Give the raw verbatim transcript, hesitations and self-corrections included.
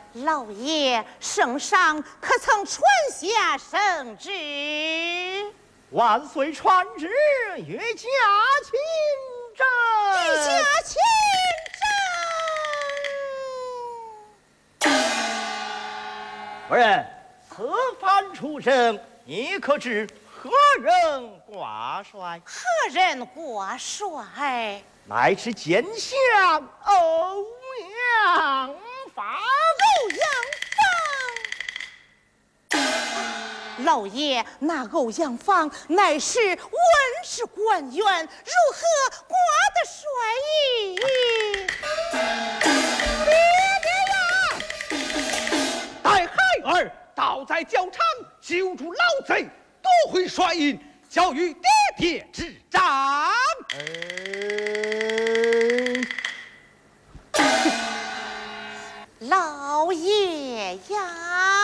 老爷圣上可曾传下圣旨？ 万岁传旨，御驾亲征。 御驾亲征。 夫人，此番出征，你可知何人挂帅？ 何人挂帅？ 乃是奸相欧阳芳。 欧阳芳。老爷，那欧阳芳乃是文职官员，如何挂得帅意？ 爹爹呀！带孩儿倒在教场，揪住老贼，夺回帅印，交与爹爹执掌。 老爷呀！